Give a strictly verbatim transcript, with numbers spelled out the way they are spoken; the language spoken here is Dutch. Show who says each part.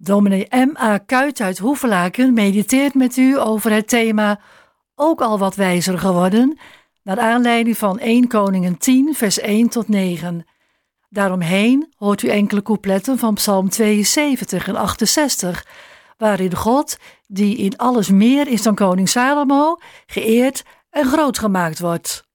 Speaker 1: Dominee M A Kuyt uit Hoevelaken mediteert met u over het thema Ook al wat wijzer geworden, naar aanleiding van Eerste Koningen tien vers één tot negen. Daaromheen hoort u enkele coupletten van Psalm tweeënzeventig en achtenzestig, waarin God, die in alles meer is dan koning Salomo, geëerd en groot gemaakt wordt.